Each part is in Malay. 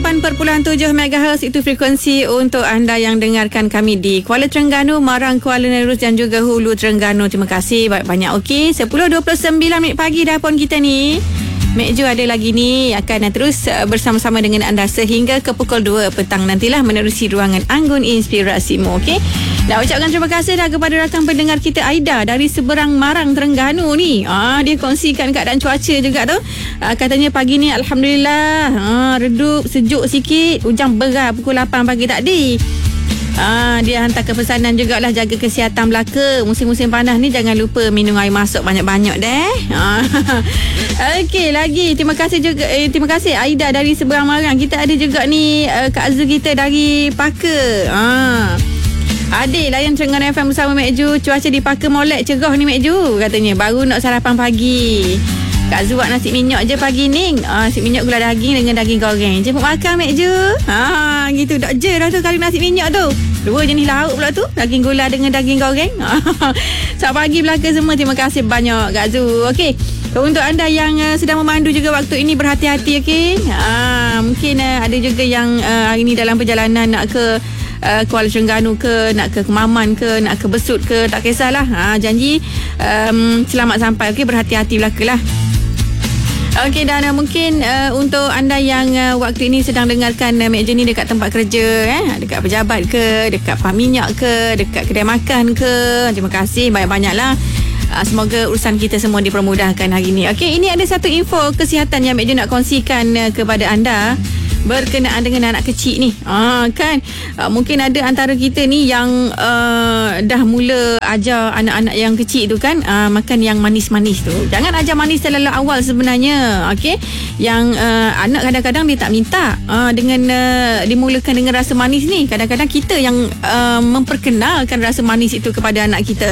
98.7 MHz itu frekuensi untuk anda yang dengarkan kami di Kuala Terengganu, Marang, Kuala Nerus dan juga Hulu Terengganu. Terima kasih banyak-banyak. Okey, 10.29 pagi dah pun kita ni. Mek Jo ada lagi ni akan terus bersama-sama dengan anda sehingga ke pukul 2 petang nantilah menerusi ruangan Anggun Inspirasimu. Okey. Nak ucapkan terima kasih dah kepada rakan pendengar kita Aida dari seberang Marang Terengganu ni. Dia kongsikan keadaan cuaca juga tu. Katanya pagi ni alhamdulillah redup, sejuk sikit. Hujan berat pukul 8 pagi tadi. Dia hantar kepesanan jugalah, jaga kesihatan belaka. Musim-musim panas ni jangan lupa minum air masuk banyak-banyak deh. Okey, lagi terima kasih juga terima kasih Aida dari seberang Marang. Kita ada juga ni Kak Azul kita dari Paka. Adik layan Terengganu FM bersama Mek Ju. Cuaca di Paka molek cerah ni Mek Ju, katanya. Baru nak sarapan pagi. Kak Zu buat nasi minyak je pagi ni. Nasi minyak gula daging dengan daging goreng. Jemput makan Mek Ju. Gitu dak je dah tu kali nasi minyak tu. 2 jenis lauk pula tu, daging gula dengan daging goreng. Selamat pagi belaka semua. Terima kasih banyak Kak Zu. Okey. Untuk anda yang sedang memandu juga waktu ini, berhati-hati, okey. Mungkin ada juga yang hari ini dalam perjalanan nak ke Kuala Terengganu ke, nak ke Kemaman ke, nak ke Besut ke, tak kisahlah. Janji selamat sampai. Okey, berhati-hati belakalah. Okey, dan mungkin untuk anda yang waktu ini sedang dengarkan Mek Jo ni dekat tempat kerja, dekat pejabat ke, dekat pam minyak ke, dekat kedai makan ke, terima kasih banyak-banyaklah. Semoga urusan kita semua dipermudahkan hari ini. Okey, ini ada satu info kesihatan yang Mek Jo nak kongsikan kepada anda berkenaan dengan anak kecil ni. Mungkin ada antara kita ni yang dah mula ajar anak-anak yang kecil tu kan, makan yang manis-manis tu. Jangan ajar manis terlalu awal sebenarnya. Okey, yang anak kadang-kadang dia tak minta dengan dimulakan dengan rasa manis ni. Kadang-kadang kita yang memperkenalkan rasa manis itu kepada anak kita.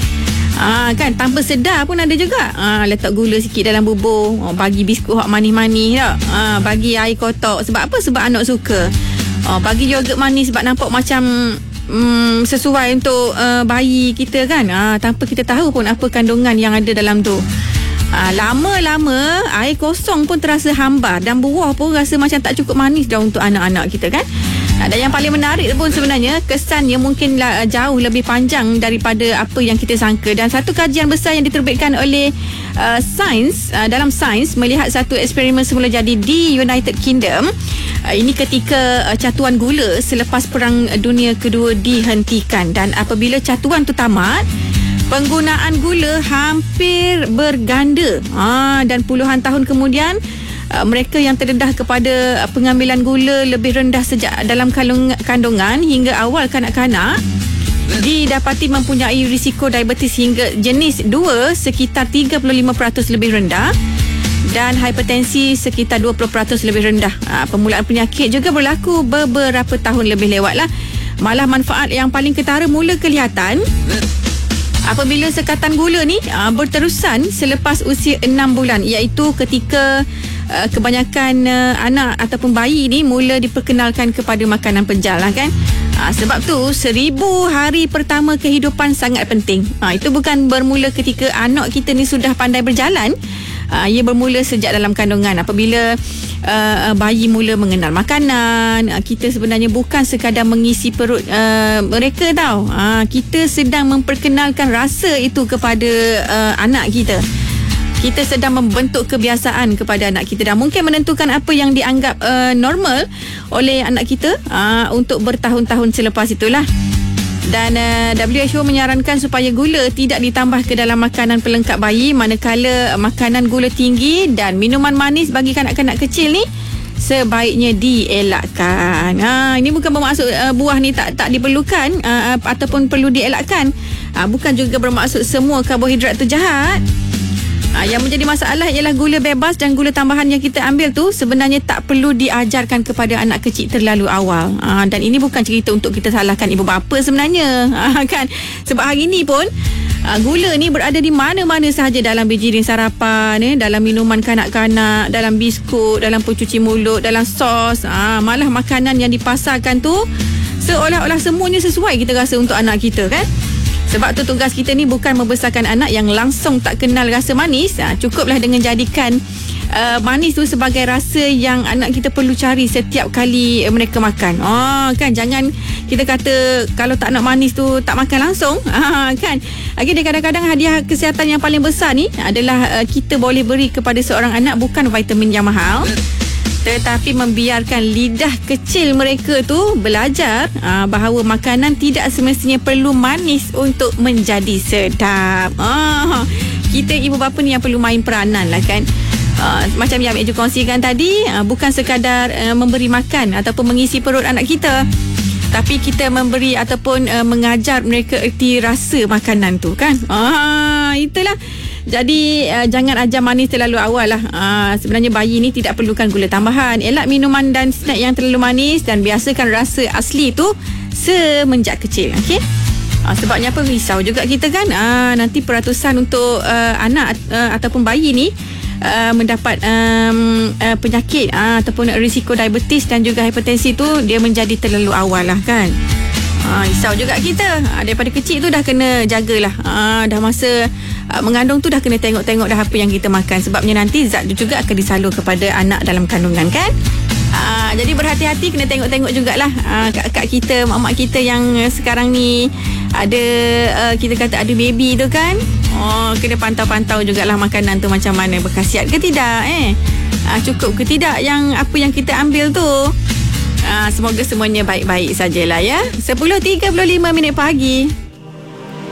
Kan tanpa sedar pun ada juga. Letak gula sikit dalam bubur, bagi biskut hot manis-manis tak. Bagi air kotak. Sebab apa? Sebab anak suka. Bagi yogurt manis sebab nampak macam sesuai untuk bayi kita kan. Tanpa kita tahu pun apa kandungan yang ada dalam tu. Lama-lama air kosong pun terasa hambar dan buah pun rasa macam tak cukup manis dah untuk anak-anak kita kan. Dan yang paling menarik pun sebenarnya kesannya mungkinlah jauh lebih panjang daripada apa yang kita sangka. Dan satu kajian besar yang diterbitkan oleh dalam sains melihat satu eksperimen semula jadi di United Kingdom. Ini ketika catuan gula selepas Perang Dunia Kedua dihentikan, dan apabila catuan tu tamat, penggunaan gula hampir berganda. Dan puluhan tahun kemudian mereka yang terdedah kepada pengambilan gula lebih rendah sejak dalam kandungan hingga awal kanak-kanak didapati mempunyai risiko diabetes hingga jenis 2 sekitar 35% lebih rendah dan hipertensi sekitar 20% lebih rendah. Permulaan penyakit juga berlaku beberapa tahun lebih lewat lah. Malah manfaat yang paling ketara mula kelihatan apabila sekatan gula ni berterusan selepas usia 6 bulan, iaitu ketika kebanyakan anak ataupun bayi ni mula diperkenalkan kepada makanan penjal lah kan. Sebab tu 1000 hari pertama kehidupan sangat penting. Itu bukan bermula ketika anak kita ni sudah pandai berjalan. Ia bermula sejak dalam kandungan. Apabila bayi mula mengenal makanan, kita sebenarnya bukan sekadar mengisi perut mereka tau. Kita sedang memperkenalkan rasa itu kepada anak kita. Kita sedang membentuk kebiasaan kepada anak kita dan mungkin menentukan apa yang dianggap normal oleh anak kita untuk bertahun-tahun selepas itulah. Dan WHO menyarankan supaya gula tidak ditambah ke dalam makanan pelengkap bayi, manakala makanan gula tinggi dan minuman manis bagi kanak-kanak kecil ni sebaiknya dielakkan. Ini bukan bermaksud buah ni tak diperlukan ataupun perlu dielakkan. Bukan juga bermaksud semua karbohidrat tu jahat. Yang menjadi masalah ialah gula bebas dan gula tambahan yang kita ambil tu sebenarnya tak perlu diajarkan kepada anak kecil terlalu awal. Dan ini bukan cerita untuk kita salahkan ibu bapa sebenarnya. Kan? Sebab hari ni pun gula ni berada di mana-mana sahaja, dalam biji sarapan, dalam minuman kanak-kanak, dalam biskut, dalam pencuci mulut, dalam sos. Malah makanan yang dipasarkan tu seolah-olah semuanya sesuai kita rasa untuk anak kita kan. Sebab tu tugas kita ni bukan membesarkan anak yang langsung tak kenal rasa manis. Cukuplah dengan jadikan manis tu sebagai rasa yang anak kita perlu cari setiap kali mereka makan. Kan, jangan kita kata kalau tak nak manis tu tak makan langsung. Kan. Okay, kadang-kadang hadiah kesihatan yang paling besar ni adalah kita boleh beri kepada seorang anak bukan vitamin yang mahal, tetapi membiarkan lidah kecil mereka tu belajar bahawa makanan tidak semestinya perlu manis untuk menjadi sedap. Kita ibu bapa ni yang perlu main peranan lah kan. Macam yang Mek Ju kongsikan tadi, bukan sekadar memberi makan ataupun mengisi perut anak kita, tapi kita memberi ataupun mengajar mereka erti rasa makanan tu kan. Itulah. Jadi jangan ajar manis terlalu awal lah. Sebenarnya bayi ni tidak perlukan gula tambahan. Elak minuman dan snack yang terlalu manis dan biasakan rasa asli tu semenjak kecil. Okey. Sebabnya apa, risau juga kita kan. Nanti peratusan untuk anak ataupun bayi ni mendapat penyakit ataupun risiko diabetes dan juga hipertensi tu dia menjadi terlalu awal lah kan. Risau juga kita. Daripada kecil tu dah kena jagalah. Dah masa mengandung tu dah kena tengok-tengok dah apa yang kita makan. Sebabnya nanti zat tu juga akan disalur kepada anak dalam kandungan kan. Jadi berhati-hati, kena tengok-tengok jugalah kakak kita, mak-mak kita yang sekarang ni ada kita kata ada baby tu kan. Kena pantau-pantau jugalah makanan tu macam mana, berkhasiat ke tidak, cukup ke tidak yang apa yang kita ambil tu. Semoga semuanya baik-baik sajalah ya. 10.35 pagi.